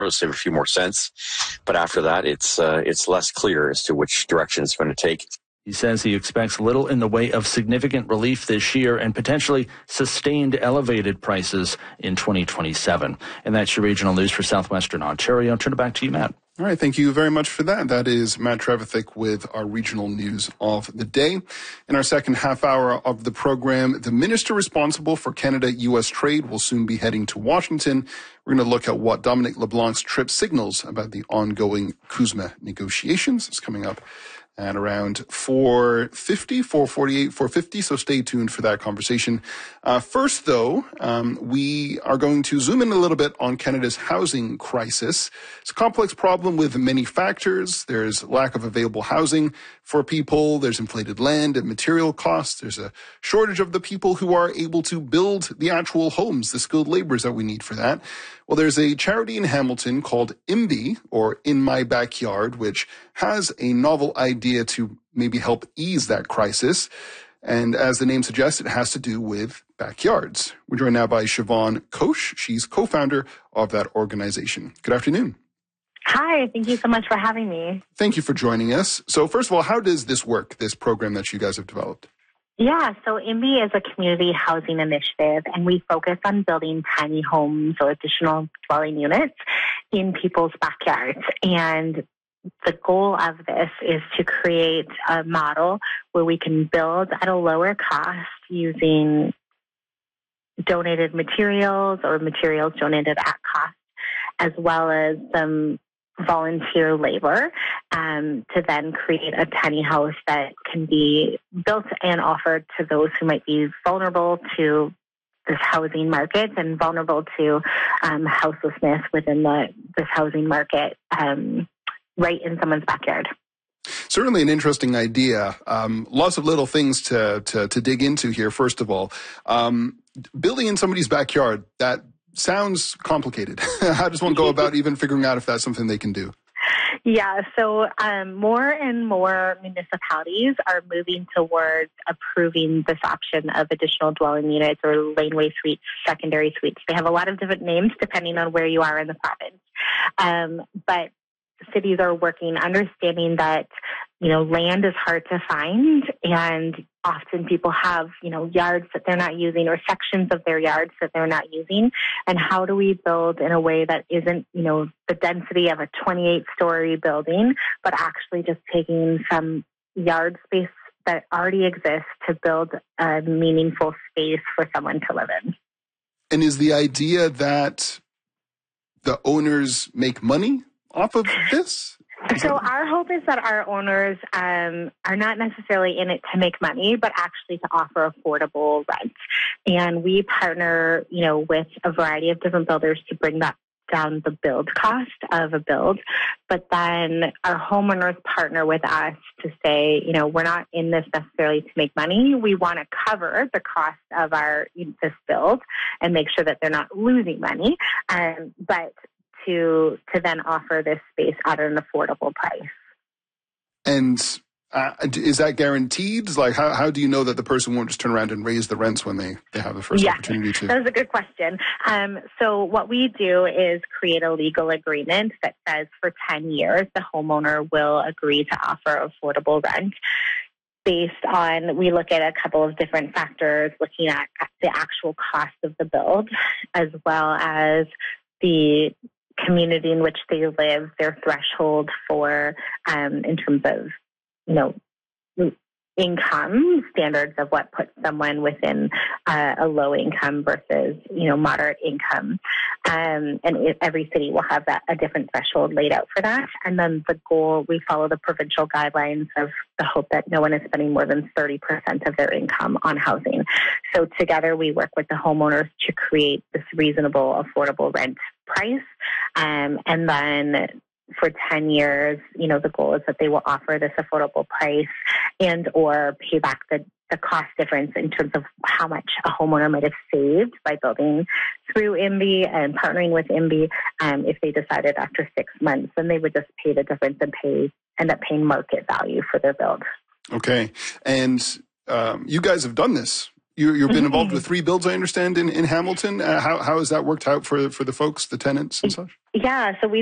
save a few more cents. But after that, it's less clear as to which direction it's going to take. He says he expects little in the way of significant relief this year and potentially sustained elevated prices in 2027. And that's your regional news for Southwestern Ontario. I'll turn it back to you, Matt. All right, thank you very much for that. That is Matt Trevithick with our regional news of the day. In our second half hour of the program, the minister responsible for Canada-U.S. trade will soon be heading to Washington. We're going to look at what Dominic LeBlanc's trip signals about the ongoing CUSMA negotiations. It's coming up at around 4:50, 4:48, 4:50. So stay tuned for that conversation. First, though, we are going to zoom in a little bit on Canada's housing crisis. It's a complex problem with many factors. There's lack of available housing for people. There's inflated land and material costs. There's a shortage of the people who are able to build the actual homes, the skilled laborers that we need for that. Well, there's a charity in Hamilton called IMBY, or In My Backyard, which has a novel idea to maybe help ease that crisis. And as the name suggests, it has to do with backyards. We're joined now by Siobhan Koch. She's co-founder of that organization. Good afternoon. Hi, thank you so much for having me. Thank you for joining us. So first of all, how does this work, this program that you guys have developed? Yeah, so IMBY is a community housing initiative, and we focus on building tiny homes or additional dwelling units in people's backyards. And the goal of this is to create a model where we can build at a lower cost using donated materials or materials donated at cost, as well as some volunteer labor to then create a tiny house that can be built and offered to those who might be vulnerable to this housing market and vulnerable to houselessness within this housing market right in someone's backyard. Certainly an interesting idea. Lots of little things to dig into here, first of all. Building in somebody's backyard, that sounds complicated. How does one go about even figuring out if that's something they can do? Yeah, so more and more municipalities are moving towards approving this option of additional dwelling units or laneway suites, secondary suites. They have a lot of different names depending on where you are in the province. But cities are working, understanding that, land is hard to find, and often people have, yards that they're not using or sections of their yards that they're not using. And how do we build in a way that isn't, the density of a 28-story building, but actually just taking some yard space that already exists to build a meaningful space for someone to live in. And is the idea that the owners make money off of this? So our hope is that our owners are not necessarily in it to make money, but actually to offer affordable rent. And we partner, with a variety of different builders to bring that down the build cost of a build. But then our homeowners partner with us to say, we're not in this necessarily to make money. We want to cover the cost of this build and make sure that they're not losing money. But to then offer this space at an affordable price. And is that guaranteed? Like, how do you know that the person won't just turn around and raise the rents when they have the first opportunity to? That's a good question. So what we do is create a legal agreement that says for 10 years, the homeowner will agree to offer affordable rent. Based on, we look at a couple of different factors, looking at the actual cost of the build, as well as the community in which they live, their threshold for, in terms of, income standards of what puts someone within a low income versus, moderate income. And every city will have a different threshold laid out for that. And then the goal, we follow the provincial guidelines of the hope that no one is spending more than 30% of their income on housing. So together we work with the homeowners to create this reasonable, affordable rent price. And then for 10 years, the goal is that they will offer this affordable price and or pay back the cost difference in terms of how much a homeowner might have saved by building through IMBY and partnering with IMBY. If they decided after 6 months, then they would just pay the difference and end up paying market value for their build. Okay. And you guys have done this You've been involved with 3 builds, I understand, in Hamilton. How has that worked out for the folks, the tenants and such? Yeah, so we